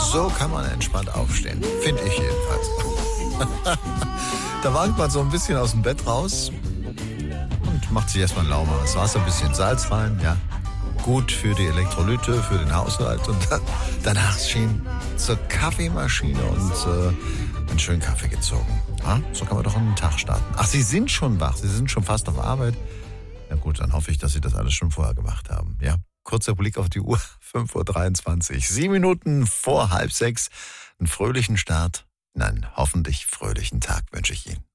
So kann man entspannt aufstehen. Finde ich jedenfalls. Da wankt man so ein bisschen aus dem Bett raus und macht sich erstmal ein lauwarmes Wasser, ein bisschen Salz rein, ja. Gut für die Elektrolyte, für den Haushalt. Und danach schien zur Kaffeemaschine und einen schönen Kaffee gezogen. Ja, so kann man doch einen Tag starten. Ach, Sie sind schon wach, Sie sind schon fast auf Arbeit. Na gut, dann hoffe ich, dass Sie das alles schon vorher gemacht haben. Ja, kurzer Blick auf die Uhr, 5:23 Uhr. 7 Minuten vor 5:30. Einen fröhlichen Start. Nein, hoffentlich fröhlichen Tag wünsche ich Ihnen.